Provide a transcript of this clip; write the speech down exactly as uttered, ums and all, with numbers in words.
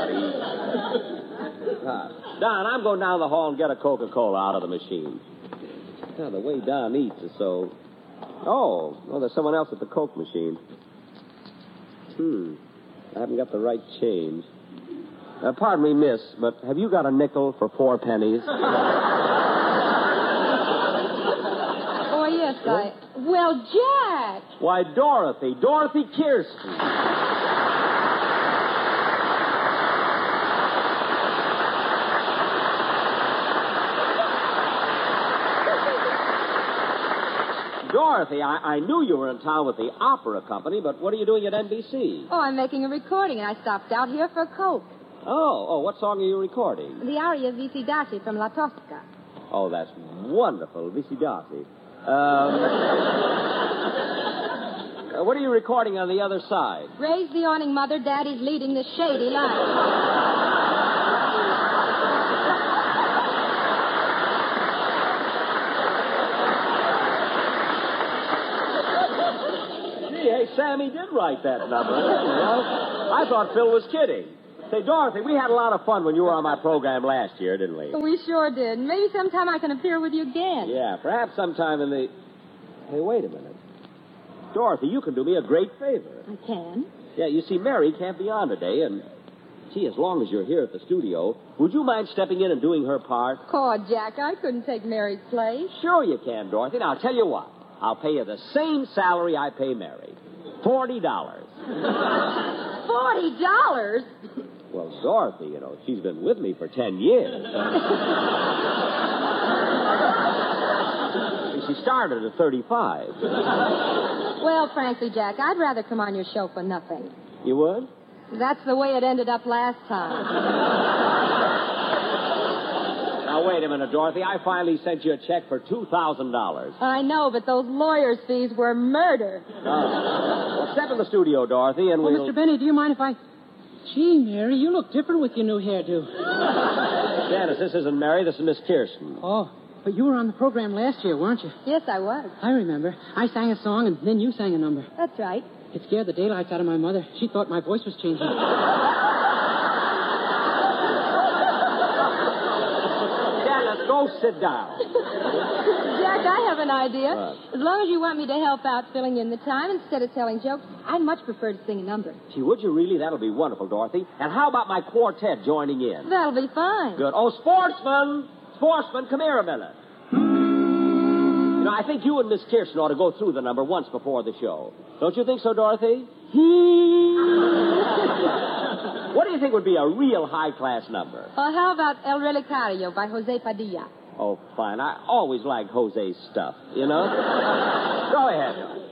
Uh, Don, I'm going down the hall and get a Coca-Cola out of the machine. God, the way Don eats is so... Oh, well, there's someone else at the Coke machine. Hmm. I haven't got the right change. Uh, pardon me, miss, but have you got a nickel for four pennies? Oh, yes, I... Well, Jack! Why, Dorothy. Dorothy Kirsten. Dorothy, I, I knew you were in town with the opera company, but what are you doing at N B C? Oh, I'm making a recording, and I stopped out here for a Coke. Oh, oh, what song are you recording? The aria Visidati from La Tosca. Oh, that's wonderful, Visidati. Um, uh, what are you recording on the other side? Raise the awning, Mother. Daddy's leading the shady life. Hey, Sammy did write that number. Well, I thought Phil was kidding. Say, Dorothy, we had a lot of fun when you were on my program last year, didn't we? We sure did. Maybe sometime I can appear with you again. Yeah, perhaps sometime in the... Hey, wait a minute. Dorothy, you can do me a great favor. I can? Yeah, you see, Mary can't be on today, and... Gee, as long as you're here at the studio, would you mind stepping in and doing her part? Oh, Jack, I couldn't take Mary's place. Sure you can, Dorothy. Now, I'll tell you what. I'll pay you the same salary I pay Mary. Forty dollars. Forty dollars? Well, Dorothy, you know, she's been with me for ten years. She started at thirty-five. Well, frankly, Jack, I'd rather come on your show for nothing. You would? That's the way it ended up last time. Now, wait a minute, Dorothy. I finally sent you a check for two thousand dollars. I know, but those lawyers' fees were murder. Uh, well, step in the studio, Dorothy, and oh, we'll... Mister Benny, do you mind if I... Gee, Mary, you look different with your new hairdo. Janice, this isn't Mary. This is Miss Kirsten. Oh, but you were on the program last year, weren't you? Yes, I was. I remember. I sang a song, and then you sang a number. That's right. It scared the daylights out of my mother. She thought my voice was changing. Go sit down. Jack, I have an idea. What? As long as you want me to help out filling in the time instead of telling jokes, I'd much prefer to sing a number. Gee, would you really? That'll be wonderful, Dorothy. And how about my quartet joining in? That'll be fine. Good. Oh, sportsman! Sportsman, come here a minute. You know, I think you and Miss Kirsten ought to go through the number once before the show. Don't you think so, Dorothy? What do you think would be a real high-class number? Well, how about El Relicario by Jose Padilla? Oh, fine. I always liked Jose's stuff, you know? Go ahead.